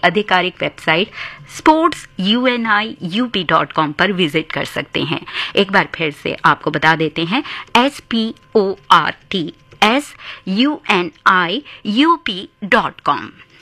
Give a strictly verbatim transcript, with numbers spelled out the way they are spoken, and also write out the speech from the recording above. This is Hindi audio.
आधिकारिक website sports you N I U P dot com पर विजिट कर सकते हैं। एक बार फिर से आपको बता देते हैं, S P O R T S U N आई यू पी डॉट कॉम।